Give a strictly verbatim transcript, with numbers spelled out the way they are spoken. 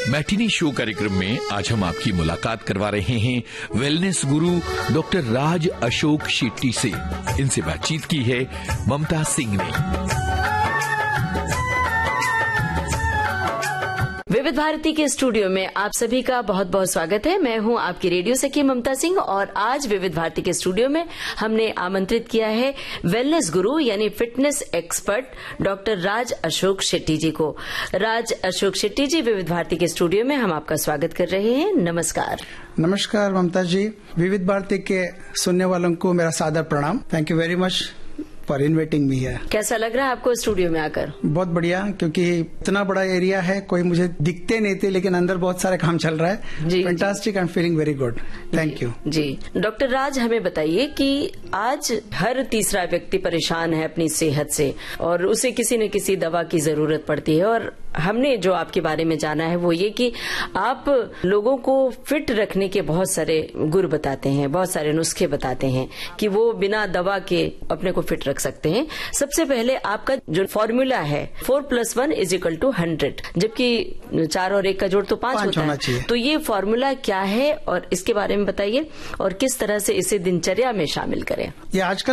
Matinee show कार्यक्रम में आज हम आपकी मुलाकात करवा रहे हैं वेलनेस गुरु डॉक्टर राज अशोक शेट्टी से। इनसे बातचीत की है ममता सिंह ने। विविध भारती के स्टूडियो में आप सभी का बहुत बहुत स्वागत है। मैं हूं आपकी रेडियो सखी ममता सिंह और आज विविध भारती के स्टूडियो में हमने आमंत्रित किया है वेलनेस गुरु यानी फिटनेस एक्सपर्ट डॉक्टर राज अशोक शेट्टी जी को। राज अशोक शेट्टी जी, विविध भारती के स्टूडियो में हम आपका स्वागत कर रहे हैं। नमस्कार। नमस्कार ममता जी, विविध भारती के सुनने वालों को मेरा सादर प्रणाम। Thank you very much for inviting me है। कैसा लग रहा है आपको स्टूडियो में आकर? बहुत बढ़िया, क्योंकि इतना बड़ा एरिया है, कोई मुझे दिखते नहीं थे लेकिन अंदर बहुत सारे काम चल रहा है। Fantastic, I am feeling very good. Thank you ji. Doctor राज, हमें बताइए कि आज हर तीसरा व्यक्ति परेशान है अपनी सेहत से और उसे किसी न किसी दवा की जरूरत पड़ती है, और हमने जो आपके बारे में जाना है वो ये कि आप लोगों को फिट रखने के बहुत सारे गुर बताते हैं, बहुत सारे नुस्खे बताते हैं कि वो बिना दवा के अपने को फिट रख सकते हैं। सबसे पहले आपका जो फॉर्मूला है four plus one is equal two hundred, जबकि चार और एक का जोड़ तो पांच, पांच होता है। तो ये फॉर्मूला क्या है और इसके बारे में बताइए और किस तरह से इसे दिनचर्या में शामिल करें। ये आजकल